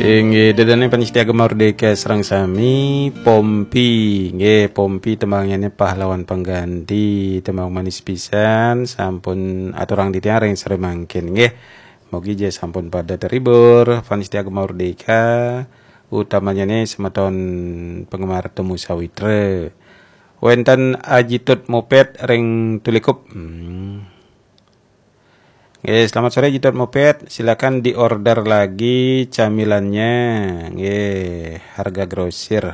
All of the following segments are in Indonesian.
Nggih, dadane panitia Merdeka Serang Sami, Pompi. Nggih, Pompi temangane pahlawan pengganti, temang manis pisan, sampun aturang ditiang ring sare mangkin. Nggih. Mugi je sampun pada terhibur, panitia Merdeka, utamanya nih semeton penggemar temu sawitre. Wenten Ajitut Moped ring tulikup. Nggih, selamat sore Jitut Moped, silakan diorder lagi camilannya. Nggih, harga grosir.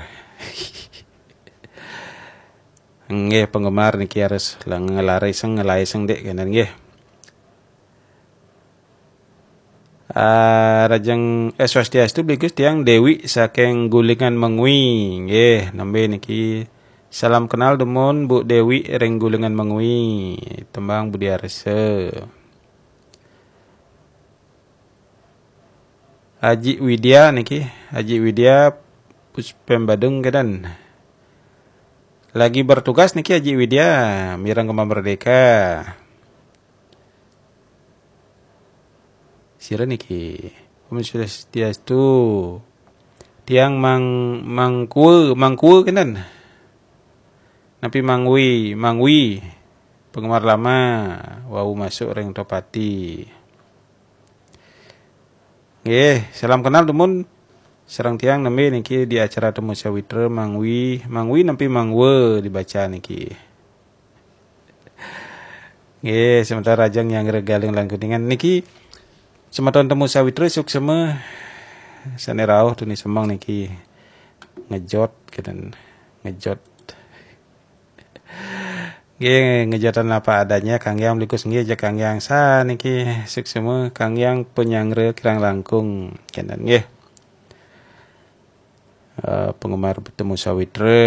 Nggih, penggemar niki harus ngelariseng dek kanan nggih. Rajeng Swastiastu bligus tiang Dewi saking Gulingan Mengwi. Nggih, nembe niki salam kenal demun Bu Dewi ring Gulingan Mengwi. Tembang Budi Arse. Haji Widya niki, Haji Widya Puspem Badung kedan. Lagi bertugas niki Haji Widya mirang Kemah Merdeka. Sira niki Swastiastu tiang mangku kedan. Napi mangwi penggemar lama wau masuk ring Topati. Nggih, salam kenal demun serang tiang nembe niki di acara temu sawitra mangwi nampi mangwe dibaca niki. Nggih, sementara rajang yang regaling lan kuningan niki semeton temu sawitra suksema sane rauh tuni semang niki ngejot kedan ngejot. Nggih, ngejatan apa adanya Kang Yang likus nggih ja Kang Yang sa niki suksema Kang Yang penyangre kirang langkung kenan nggih. Penggemar bertemu sawitra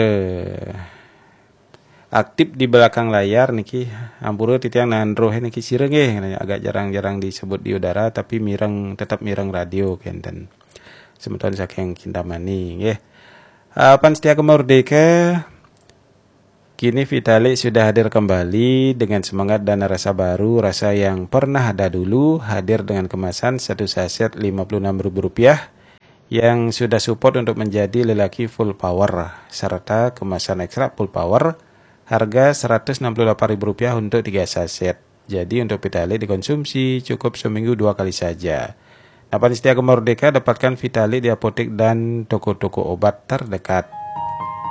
aktif di belakang layar niki ampura titiang nandroh niki sira nggih agak jarang-jarang disebut di udara tapi tetap mireng radio kenten. Semeton saking Kintamani nggih. Panitia Merdeka kini Vitalik sudah hadir kembali dengan semangat dan rasa baru, rasa yang pernah ada dulu, hadir dengan kemasan satu saset Rp56.000 yang sudah support untuk menjadi lelaki full power, serta kemasan ekstra full power, harga Rp168.000 untuk 3 saset. Jadi untuk Vitalik dikonsumsi cukup seminggu 2 kali saja. Nah, panitia Merdeka dapatkan Vitalik di apotek dan toko-toko obat terdekat.